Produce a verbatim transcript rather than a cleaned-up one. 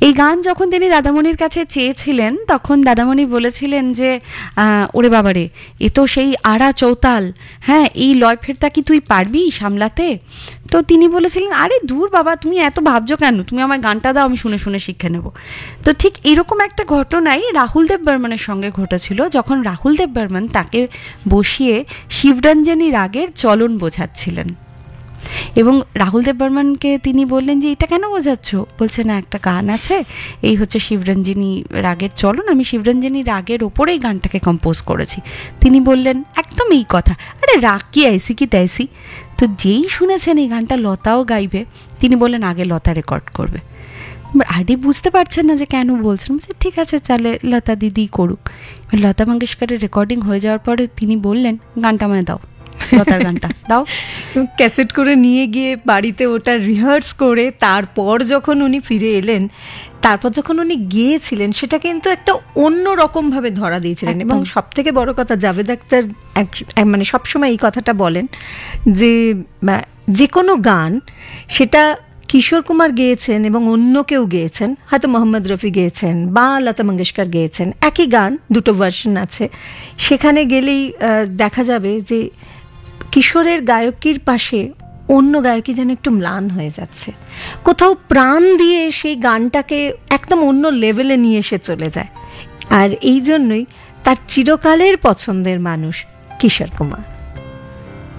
এই গান যখন তিনি দাদামণির কাছে চেয়েছিলেন তখন দাদামণি বলেছিলেন যে ওরে বাবারে, এ তো সেই আড়া চৌতাল, হ্যাঁ এই লয় ফেরতা কি তুই পারবি সামলাতে? তো তিনি বলেছিলেন, আরে দূর বাবা, তুমি এত ভাবছো কেন, তুমি আমার গানটা দাও, আমি শুনে শুনে শিখে নেব। তো ঠিক এরকম একটা ঘটনাই রাহুল দেব বর্মনের সঙ্গে ঘটেছিল, যখন রাহুল দেব বর্মন তাকে বসিয়ে শিবরঞ্জনী রাগের চলন বোঝাচ্ছিলেন। এবং রাহুল দেব বর্মনকে তিনি বললেন যে এটা কেন বোঝাচ্ছ? বলছে না, একটা গান আছে, এই হচ্ছে শিবরঞ্জনী রাগের চলন, আমি শিবরঞ্জনী রাগের ওপরেই গানটাকে কম্পোজ করেছি। তিনি বললেন একদম এই কথা, আরে রাগ কি আইসি কি তাইসি। তো যেই শুনেছেন এই গানটা লতাও গাইবে, তিনি বললেন আগে লতা রেকর্ড করবে। আরডি বুঝতে পারছেন না যে কেন বলছেন, বলছে ঠিক আছে তাহলে লতা দিদি করুক। লতা মঙ্গেশকরের রেকর্ডিং হয়ে যাওয়ার পরে তিনি বললেন, গানটা আমায় দাও, লতার গানটা দাও। ক্যাসেট করে নিয়ে গিয়ে বাড়িতে ওটা রিহার্স করে তারপর যখন উনি ফিরে এলেন, তারপর যখন উনি গিয়েছিলেন, সেটা কিন্তু একটা অন্য রকমভাবে ধরা দিয়েছিলেন। এবং সব থেকে বড় কথা, জাভেদ আখতার মানে সবসময় এই কথাটা বলেন যে যে কোনো গান, সেটা কিশোর কুমার গেয়েছেন এবং অন্য কেউ গেয়েছেন, হয়তো মোহাম্মদ রফি গেয়েছেন বা লতা মঙ্গেশকর গেয়েছেন, একই গান দুটো ভার্সন আছে, সেখানে গেলেই দেখা যাবে যে কিশোরের গায়কির পাশে অন্য গায়কই যেন একটু ম্লান হয়ে যাচ্ছে, কোথাও প্রাণ দিয়ে সেই গানটাকে একদম অন্য লেভেলে নিয়ে এসে চলে যায়। আর এই জন্যই তার চিরকালের পছন্দের মানুষ কিশোর কুমার।